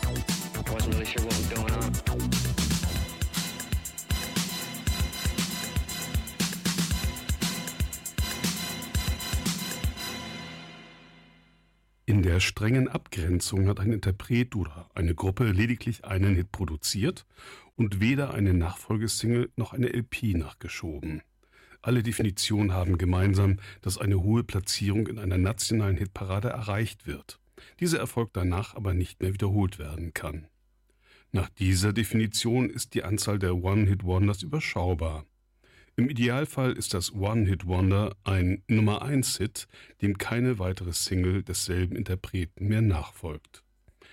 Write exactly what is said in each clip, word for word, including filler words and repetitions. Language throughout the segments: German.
Wasn't really sure what was going on. In der strengen Abgrenzung hat ein Interpret oder eine Gruppe lediglich einen Hit produziert und weder eine Nachfolgesingle noch eine L P nachgeschoben. Alle Definitionen haben gemeinsam, dass eine hohe Platzierung in einer nationalen Hitparade erreicht wird. Diese erfolgt danach aber nicht mehr wiederholt werden kann. Nach dieser Definition ist die Anzahl der One-Hit-Wonders überschaubar. Im Idealfall ist das One-Hit-Wonder ein Nummer eins Hit, dem keine weitere Single desselben Interpreten mehr nachfolgt.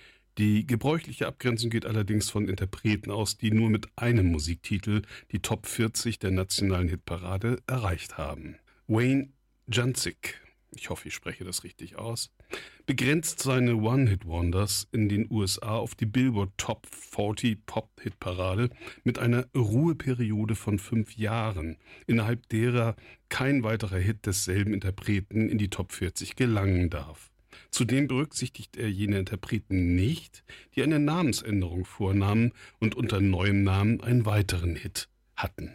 Die gebräuchliche Abgrenzung geht allerdings von Interpreten aus, die nur mit einem Musiktitel die Top vierzig der nationalen Hitparade erreicht haben. Wayne Janzik, ich hoffe, ich spreche das richtig aus, begrenzt seine One-Hit-Wonders in den U S A auf die Billboard Top vierzig Pop-Hitparade mit einer Ruheperiode von fünf Jahren, innerhalb derer kein weiterer Hit desselben Interpreten in die Top vierzig gelangen darf. Zudem berücksichtigt er jene Interpreten nicht, die eine Namensänderung vornahmen und unter neuem Namen einen weiteren Hit hatten.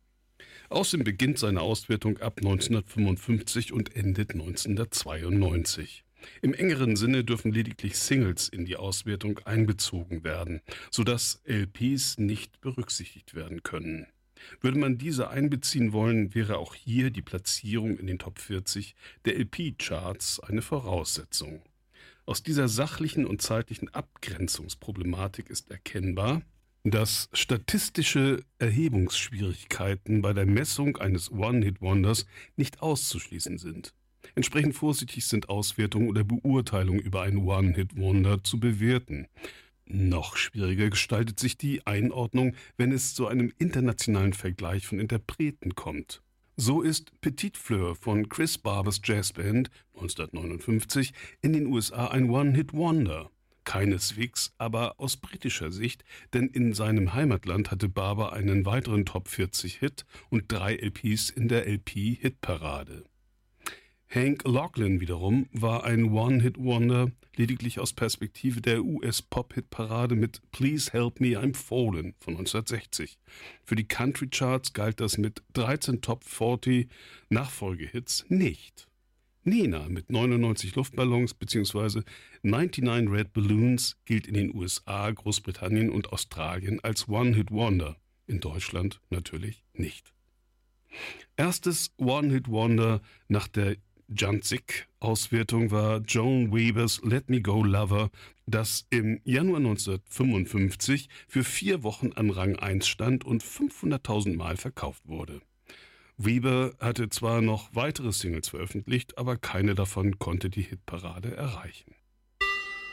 Außerdem beginnt seine Auswertung ab neunzehnhundertfünfundfünfzig und endet neunzehnhundertzweiundneunzig. Im engeren Sinne dürfen lediglich Singles in die Auswertung einbezogen werden, sodass L Ps nicht berücksichtigt werden können. Würde man diese einbeziehen wollen, wäre auch hier die Platzierung in den Top vierzig der L P-Charts eine Voraussetzung. Aus dieser sachlichen und zeitlichen Abgrenzungsproblematik ist erkennbar, dass statistische Erhebungsschwierigkeiten bei der Messung eines One-Hit-Wonders nicht auszuschließen sind. Entsprechend vorsichtig sind Auswertungen oder Beurteilungen über einen One-Hit-Wonder zu bewerten. Noch schwieriger gestaltet sich die Einordnung, wenn es zu einem internationalen Vergleich von Interpreten kommt. So ist Petit Fleur von Chris Barbers Jazzband neunzehnhundertneunundfünfzig in den U S A ein One-Hit-Wonder. Keineswegs aber aus britischer Sicht, denn in seinem Heimatland hatte Barber einen weiteren Top vierzig Hit und drei L Ps in der L P-Hitparade. Hank Locklin wiederum war ein One-Hit-Wonder, lediglich aus Perspektive der U S-Pop-Hitparade mit Please Help Me I'm Fallen von neunzehnhundertsechzig. Für die Country-Charts galt das mit dreizehn Top vierzig Nachfolgehits nicht. Nena mit neunundneunzig Luftballons bzw. neunundneunzig Red Balloons gilt in den U S A, Großbritannien und Australien als One-Hit-Wonder, in Deutschland natürlich nicht. Erstes One-Hit-Wonder nach der Janzik-Auswertung war Joan Webers Let Me Go Lover, das im Januar neunzehnhundertfünfundfünfzig für vier Wochen an Rang eins stand und fünfhunderttausend Mal verkauft wurde. Weber hatte zwar noch weitere Singles veröffentlicht, aber keine davon konnte die Hitparade erreichen.